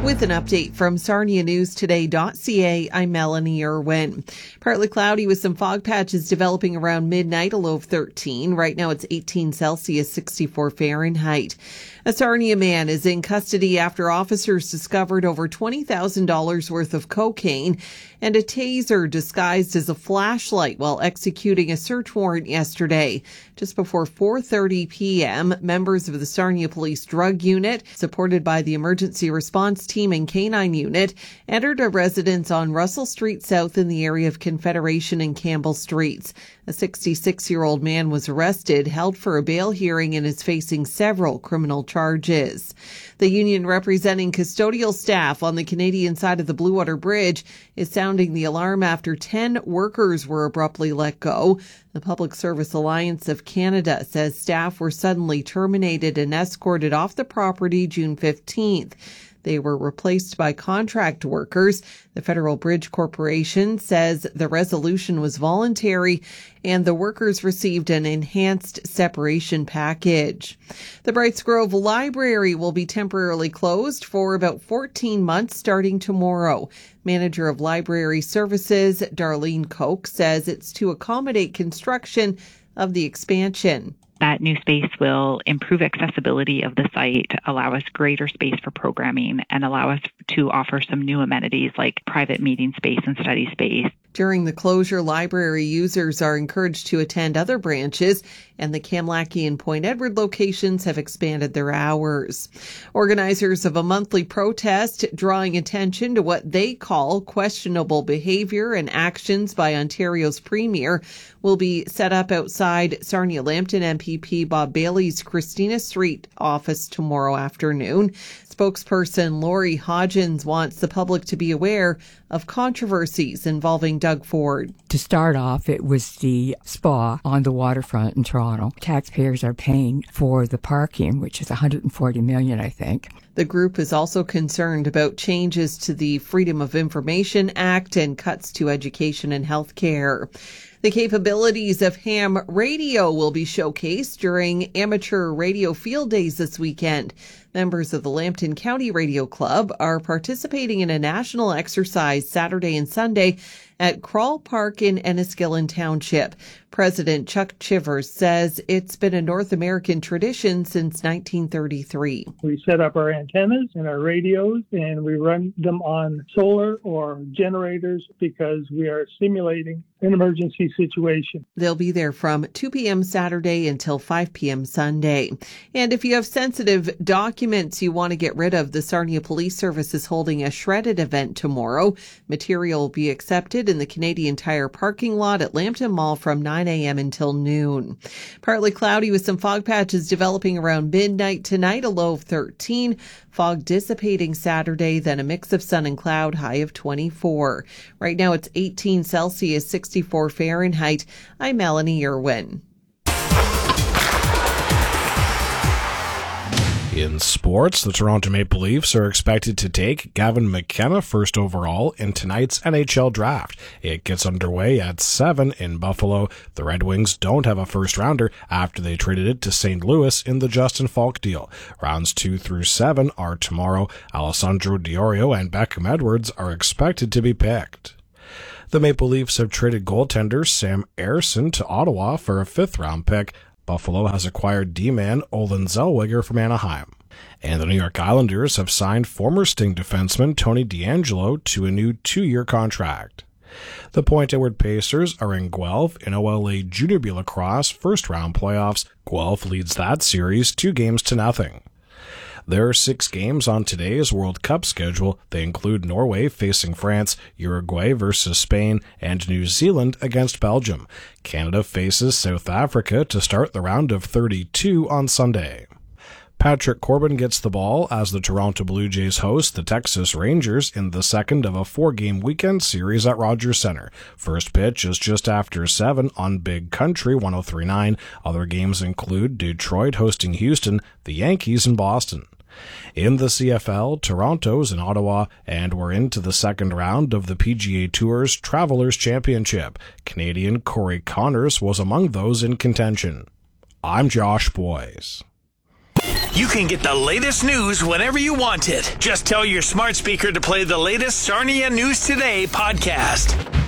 With an update from SarniaNewsToday.ca, I'm Melanie Irwin. Partly cloudy with some fog patches developing around midnight, a low of 13. Right now it's 18 Celsius, 64 Fahrenheit. A Sarnia man is in custody after officers discovered over $20,000 worth of cocaine and a taser disguised as a flashlight while executing a search warrant yesterday. Just before 4:30 p.m., members of the Sarnia Police Drug Unit, supported by the Emergency Response Team and Canine Unit, entered a residence on Russell Street South in the area of Confederation and Campbell Streets. A 66-year-old man was arrested, held for a bail hearing, and is facing several criminal charges. The union representing custodial staff on the Canadian side of the Blue Water Bridge is sounding the alarm after 10 workers were abruptly let go. The Public Service Alliance of Canada says staff were suddenly terminated and escorted off the property June 15th. They were replaced by contract workers. The Federal Bridge Corporation says the resolution was voluntary and the workers received an enhanced separation package. The Brights Grove Library will be temporarily closed for about 14 months starting tomorrow. Manager of Library Services, Darlene Koch, says it's to accommodate construction of the expansion. That new space will improve accessibility of the site, allow us greater space for programming, and allow us to offer some new amenities like private meeting space and study space. During the closure, library users are encouraged to attend other branches, and the Kamlaki and Point Edward locations have expanded their hours. Organizers of a monthly protest drawing attention to what they call questionable behavior and actions by Ontario's Premier will be set up outside Sarnia-Lambton MPP Bob Bailey's Christina Street office tomorrow afternoon. Spokesperson Lori Hodgins wants the public to be aware of controversies involving Doug Ford. To start off, it was the spa on the waterfront in Toronto. Taxpayers are paying for the parking, which is $140 million, I think. The group is also concerned about changes to the Freedom of Information Act and cuts to education and health care. The capabilities of ham radio will be showcased during amateur radio field days this weekend. Members of the Lambton County Radio Club are participating in a national exercise Saturday and Sunday at Crawl Park in Enniskillen Township. President Chuck Chivers says it's been a North American tradition since 1933. We set up our antennas and our radios, and we run them on solar or generators because we are simulating an emergency situation. They'll be there from 2 p.m. Saturday until 5 p.m. Sunday. And if you have sensitive documents you want to get rid of, the Sarnia Police Service is holding a shredded event tomorrow. Material will be accepted in the Canadian Tire parking lot at Lambton Mall from 9 a.m. until noon. Partly cloudy with some fog patches developing around midnight tonight, a low of 13. Fog dissipating Saturday, then a mix of sun and cloud, high of 24. Right now it's 18 Celsius, 64 Fahrenheit. I'm Melanie Irwin. In sports, the Toronto Maple Leafs are expected to take Gavin McKenna first overall in tonight's NHL draft. It gets underway at 7 in Buffalo. The Red Wings don't have a first-rounder after they traded it to St. Louis in the Justin Falk deal. Rounds 2 through 7 are tomorrow. Alessandro Diorio and Beckham Edwards are expected to be picked. The Maple Leafs have traded goaltender Sam Ersson to Ottawa for a 5th-round pick. Buffalo has acquired D-man Olen Zellweger from Anaheim. And the New York Islanders have signed former Sting defenseman Tony DeAngelo to a new 2-year contract. The Point Edward Pacers are in Guelph in OLA Junior B Lacrosse first-round playoffs. Guelph leads that series 2-0. There are 6 games on today's World Cup schedule. They include Norway facing France, Uruguay versus Spain, and New Zealand against Belgium. Canada faces South Africa to start the round of 32 on Sunday. Patrick Corbin gets the ball as the Toronto Blue Jays host the Texas Rangers in the second of a 4-game weekend series at Rogers Center. First pitch is just after 7 on Big Country 103.9. Other games include Detroit hosting Houston, the Yankees, and Boston. In the CFL, Toronto's in Ottawa, and we're into the second round of the PGA Tour's Travelers Championship. Canadian Corey Connors was among those in contention. I'm Josh Boyes. You can get the latest news whenever you want it. Just tell your smart speaker to play the latest Sarnia News Today podcast.